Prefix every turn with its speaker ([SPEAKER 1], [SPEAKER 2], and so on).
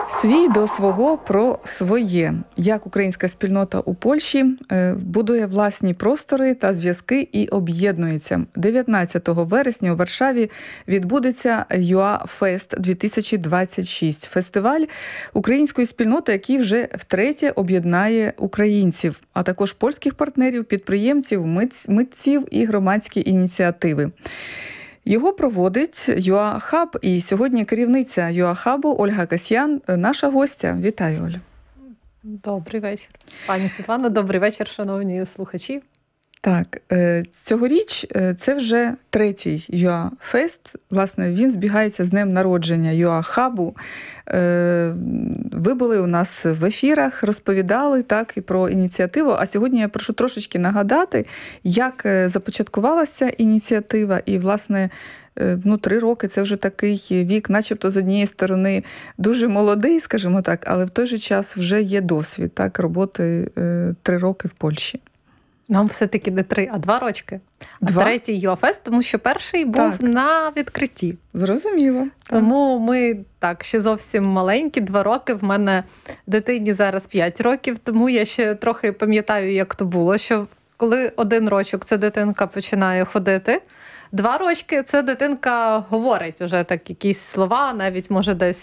[SPEAKER 1] Свій до свого про своє. Як українська спільнота у Польщі будує власні простори та зв'язки і об'єднується. 19 вересня у Варшаві відбудеться UA-Fest 2026. Фестиваль української спільноти, який вже втретє об'єднає українців, а також польських партнерів, підприємців, митців і громадські ініціативи. Його проводить ЮА-Хаб, і сьогодні керівниця ЮА-Хабу Ольга Касьян, наша гостя. Вітаю, Оля.
[SPEAKER 2] Добрий вечір. Пані Світлано, добрий вечір, шановні слухачі.
[SPEAKER 1] Так, цьогоріч це вже третій ЮА-фест. Власне, він збігається з днем народження ЮА-Хабу. Ви були у нас в ефірах, розповідали так і про ініціативу. А сьогодні я прошу трошечки нагадати, як започаткувалася ініціатива. І, власне, 3 роки – це вже такий вік, начебто, з однієї сторони, дуже молодий, скажімо так, але в той же час вже є досвід так, роботи 3 роки в Польщі.
[SPEAKER 2] Нам все-таки не 3, а 2 рочки. А третій ЮА-фест, тому що перший був на відкритті.
[SPEAKER 1] Зрозуміло.
[SPEAKER 2] Тому ми ще зовсім маленькі, 2 роки. В мене дитині зараз 5 років, тому я ще трохи пам'ятаю, як то було, що коли 1 рочок це дитинка починає ходити, 2 рочки це дитинка говорить уже так якісь слова, навіть може десь